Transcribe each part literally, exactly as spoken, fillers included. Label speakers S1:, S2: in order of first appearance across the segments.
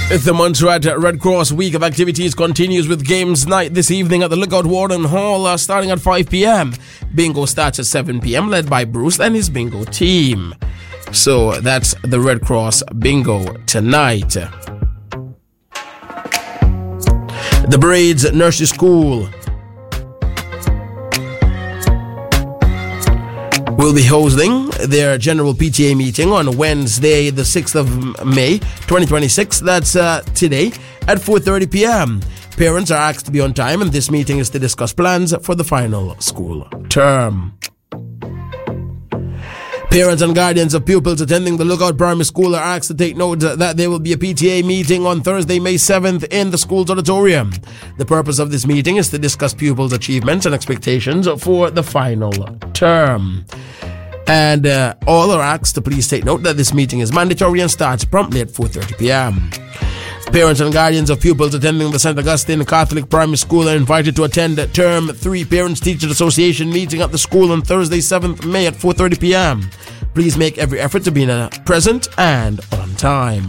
S1: The Montserrat Red Cross week of activities continues with games night this evening at the Lookout Warden Hall uh, starting at five p.m. Bingo starts at seven p.m. led by Bruce and his bingo team. So that's the Red Cross bingo tonight. The Braids Nursery School will be hosting their general P T A meeting on Wednesday, the sixth of May, twenty twenty-six. That's uh, today at four thirty p.m. Parents are asked to be on time, and this meeting is to discuss plans for the final school term. Parents and guardians of pupils attending the Lookout Primary School are asked to take note that there will be a P T A meeting on Thursday, May seventh in the school's auditorium. The purpose of this meeting is to discuss pupils' achievements and expectations for the final term. And uh, all are asked to please take note that this meeting is mandatory and starts promptly at four thirty p.m. Parents and guardians of pupils attending the Saint Augustine Catholic Primary School are invited to attend the Term three Parents Teachers Association meeting at the school on Thursday, seventh of May at four thirty p.m. Please make every effort to be present and on time.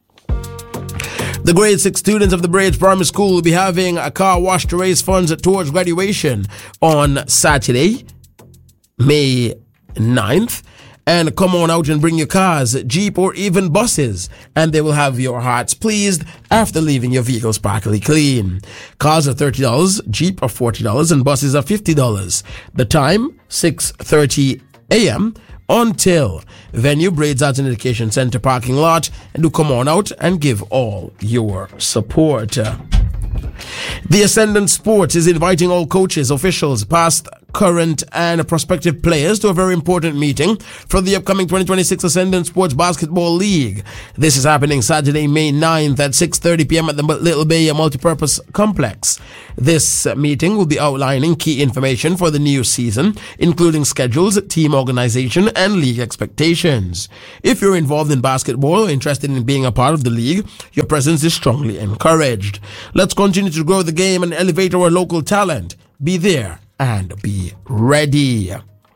S1: The grade six students of the Braids Primary School will be having a car wash to raise funds towards graduation on Saturday, May ninth. And come on out and bring your cars, Jeep, or even buses, and they will have your hearts pleased after leaving your vehicle sparkly clean. Cars are thirty dollars, Jeep are forty dollars, and buses are fifty dollars. The time, six thirty a.m. until venue Braids Arts and Education Center parking lot, and do come on out and give all your support. The Ascendant Sports is inviting all coaches, officials, past, current, and prospective players to a very important meeting for the upcoming twenty twenty-six Ascendant Sports Basketball League. This is happening Saturday, May ninth at six thirty p.m. at the Little Bay Multipurpose Complex. This meeting will be outlining key information for the new season, including schedules, team organization, and league expectations. If you're involved in basketball or interested in being a part of the league, your presence is strongly encouraged. Let's continue to grow the game and elevate our local talent. Be there and be ready.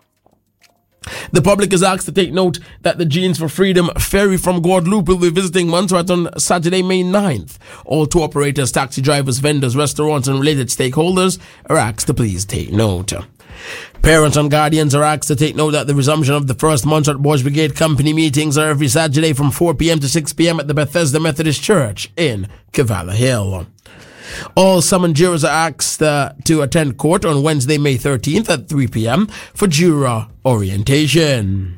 S1: The public is asked to take note that the Jeans for Freedom ferry from Guadeloupe will be visiting Montserrat on Saturday, May ninth. All tour operators, taxi drivers, vendors, restaurants, and related stakeholders are asked to please take note. Parents and guardians are asked to take note that the resumption of the first Montserrat Boys Brigade Company meetings are every Saturday from four p.m. to six p.m. at the Bethesda Methodist Church in Cavallo Hill. All summoned jurors are asked uh, to attend court on Wednesday, May thirteenth at three p.m. for juror orientation.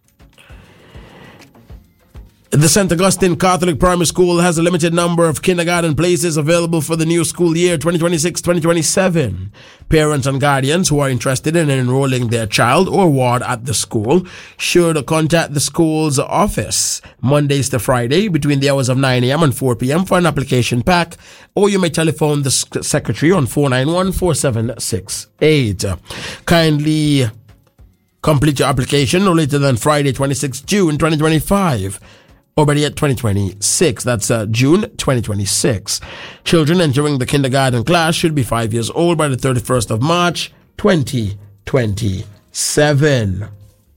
S1: The Saint Augustine Catholic Primary School has a limited number of kindergarten places available for the new school year twenty twenty-six twenty twenty-seven. Parents and guardians who are interested in enrolling their child or ward at the school should contact the school's office Mondays to Friday between the hours of nine a.m. and four p.m. for an application pack, or you may telephone the secretary on four nine one, four seven six eight. Kindly complete your application no later than Friday, twenty-sixth of June twenty twenty-five. Or better yet, twenty twenty-six. That's uh, June twenty twenty-six. Children entering the kindergarten class should be five years old by the thirty-first of March twenty twenty-seven.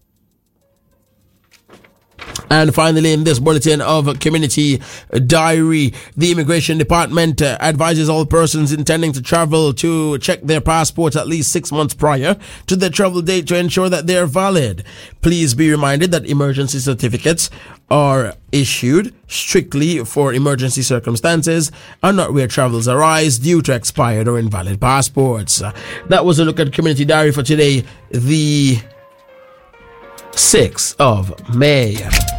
S1: And finally, in this bulletin of Community Diary, the Immigration Department uh, advises all persons intending to travel to check their passports at least six months prior to their travel date to ensure that they are valid. Please be reminded that emergency certificates are issued strictly for emergency circumstances and not where travels arise due to expired or invalid passports. Uh, that was a look at Community Diary for today, the sixth of May.